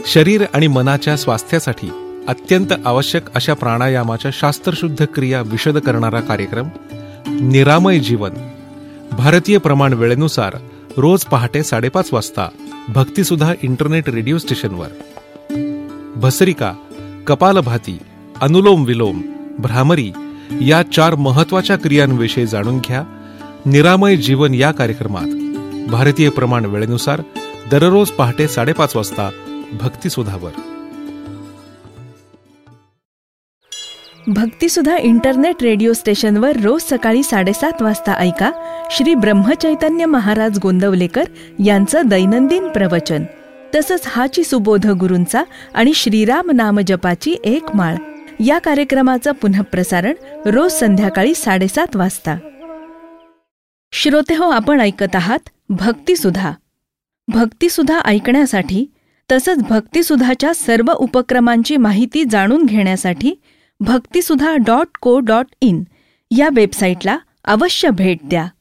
शरीर आणि मनाच्या स्वास्थ्यासाठी अत्यंत आवश्यक अशा प्राणायामाच्या शास्त्रशुद्ध क्रिया विशद करणारा कार्यक्रम निरामय जीवन भारतीय प्रमाण वेळेनुसार रोज पहाटे 5:30 वाजता भक्तिसुधा इंटरनेट रेडिओ स्टेशनवर. भस्त्रिका, कपालभाती, अनुलोम विलोम, भ्रामरी या 4 महत्वाच्या क्रियांविषयी जाणून घ्या. निरामय जीवन या कार्यक्रमात भारतीय प्रमाण वेळेनुसार दररोज पहाटे 5:30 वाजता भक्तिसुधावर. भक्तिसुधा इंटरनेट रेडिओ स्टेशनवर रोज सकाळी 7:30 वाजता ऐका श्री ब्रह्मचैतन्य महाराज गोंदवलेकर यांचं दैनंदिन प्रवचन. तसंच हाची सुबोध गुरूंचा आणि श्रीराम नाम जपाची 1 माळ या कार्यक्रमाचं पुनःप्रसारण रोज संध्याकाळी 7:30 वाजता. श्रोतेहो, आपण ऐकत आहात भक्तिसुधा. भक्तिसुधा ऐकण्यासाठी तसंच भक्तिसुधाच्या सर्व उपक्रमांची माहिती जाणून घेण्यासाठी भक्तिसुधा.co.in या वेबसाईटला अवश्य भेट द्या.